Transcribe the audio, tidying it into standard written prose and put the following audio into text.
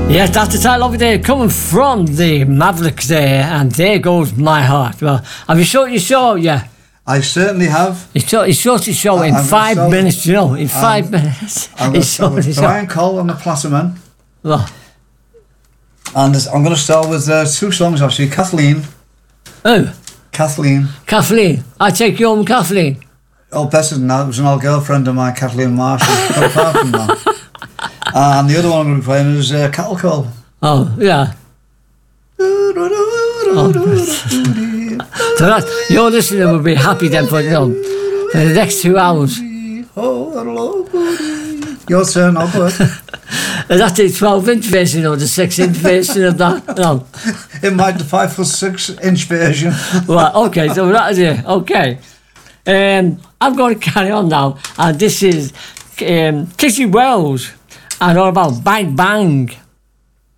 Yes, that's the title of it there, coming from the Mavericks there, and there goes my heart. Well, have you shot your show? Yeah. I certainly have. He shot his show in 5 minutes, you know, in 5 minutes. I'm Brian Cole and the Platinum. Well. And I'm going to start with 2 songs actually. Kathleen. Who? Kathleen. Kathleen. I take you home, Kathleen. Oh, better than that. It was an old girlfriend of mine, Kathleen Marshall. Not apart from that. And the other one I'm going to be playing is Cattle Call. Oh, yeah. So that, your listener will be happy then for the next 2 hours. Your turn, I'll go ahead. Is that the 12-inch version or the 6-inch version of that? No. It might be the 5'6" version. Right, okay, so that is it. Okay. I'm going to carry on now, and this is Kissy Wells and all about Bang Bang.